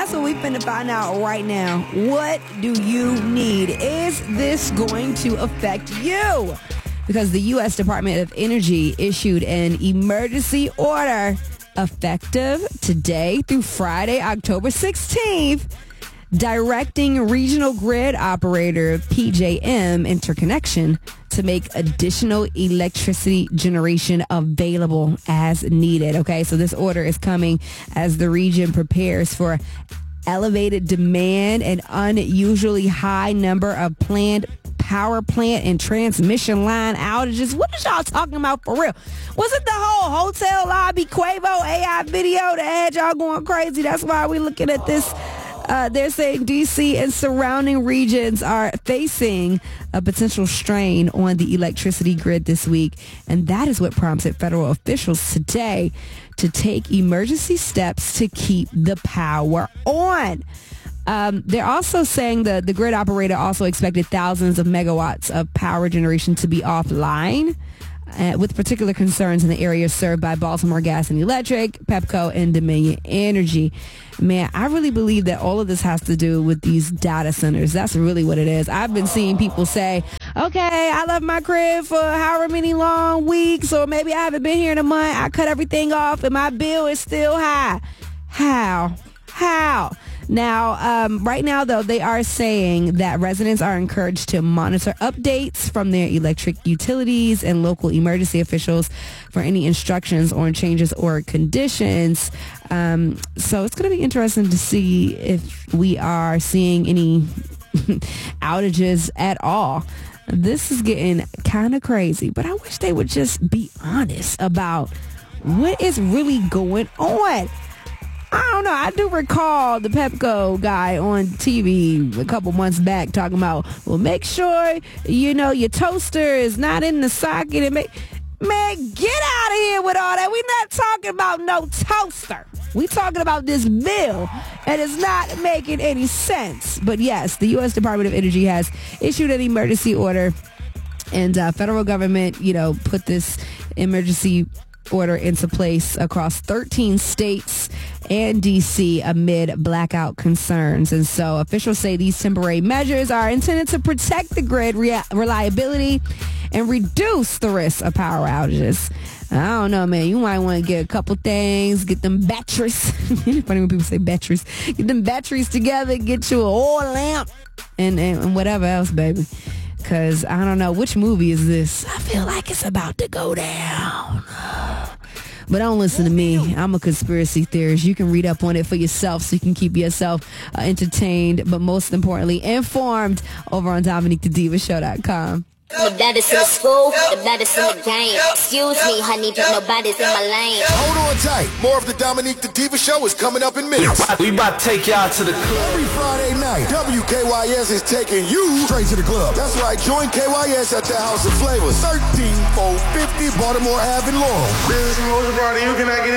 that's what we finna find out right now. What do you need? Is this going to affect you? Because the U.S. Department of Energy issued an emergency order effective today through Friday, October 16th, directing regional grid operator PJM Interconnection to make additional electricity generation available as needed. Okay, so this order is coming as the region prepares for elevated demand and unusually high number of planned power plant and transmission line outages. What is y'all talking about for real? Was it the whole hotel lobby Quavo AI video that had y'all going crazy? That's why we're looking at this. They're saying D.C. and surrounding regions are facing a potential strain on the electricity grid this week. And that is what prompted federal officials today to take emergency steps to keep the power on. They're also saying that the grid operator also expected thousands of megawatts of power generation to be offline, with particular concerns in the areas served by Baltimore Gas and Electric, Pepco, and Dominion Energy. Man, I really believe that all of this has to do with these data centers. That's really what it is. I've been seeing people say, okay, I left my crib for however many long weeks, or maybe I haven't been here in a month. I cut everything off and my bill is still high. How? Now, right now, though, they are saying that residents are encouraged to monitor updates from their electric utilities and local emergency officials for any instructions on changes or conditions. So it's going to be interesting to see if we are seeing any outages at all. This is getting kind of crazy, but I wish they would just be honest about what is really going on. I don't know. I do recall the Pepco guy on TV a couple months back talking about, well, make sure, your toaster is not in the socket. And man, get out of here with all that. We're not talking about no toaster. We're talking about this bill, and it's not making any sense. But yes, the U.S. Department of Energy has issued an emergency order, and federal government, put this emergency order into place across 13 states and D.C. amid blackout concerns. And so officials say these temporary measures are intended to protect the grid reliability and reduce the risk of power outages. I don't know, man. You might want to get a couple things, get them batteries. Funny when people say batteries. Get them batteries together, get you an oil lamp and whatever else, baby. Because I don't know, which movie is this? I feel like it's about to go down. But don't listen to me. I'm a conspiracy theorist. You can read up on it for yourself so you can keep yourself entertained, but most importantly, informed over on DominiqueTheDivaShow.com. The baddest in the school, the baddest in the game. Excuse me, honey, but nobody's in my lane. Hold on tight. More of the Dominique the Diva Show is coming up in minutes. We about to take y'all to the club. Every Friday night, WKYS is taking you straight to the club. That's right. Join KYS at the House of Flavors, 13450 Baltimore Ave in Laurel. This is Moses Brody. You cannot get